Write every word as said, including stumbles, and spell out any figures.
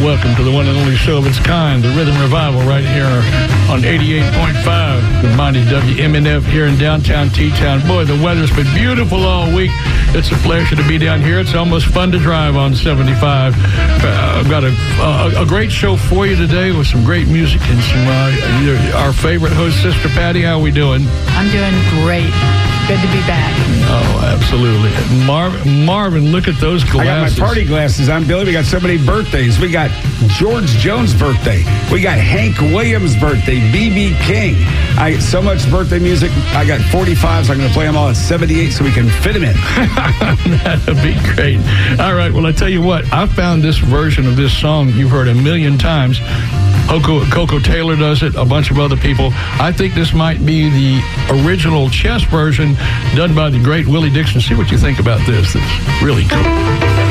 welcome to the one and only show of its kind, the Rhythm Revival, right here on eighty-eight point five, the mighty W M N F here in downtown T-Town. Boy, the weather's been beautiful all week. It's a pleasure to be down here. It's almost fun to drive on seventy-five. Uh, I've got a, a, a great show for you today with some great music and some uh, our favorite host, Sister Patty. How are we doing? I'm doing great. Good to be back. Oh, absolutely. Marvin, Marvin, look at those glasses. I got my party glasses on, Billy. We got so many birthdays. We got George Jones' birthday. We got Hank Williams' birthday. B B King. I got so much birthday music. I got forty-five, so I'm going to play them all at seventy-eight so we can fit them in. That'd be great. All right. Well, I tell you what. I found this version of this song you've heard a million times. Coco, Coco Taylor does it, a bunch of other people. I think this might be the original chess version done by the great Willie Dixon. See what you think about this. It's really cool.